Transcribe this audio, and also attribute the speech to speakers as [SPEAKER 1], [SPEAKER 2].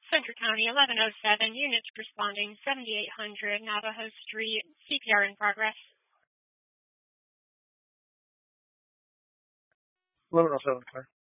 [SPEAKER 1] Centre County, 1107, units responding, 7800 Navajo Street, CPR in progress.
[SPEAKER 2] 1107, clear.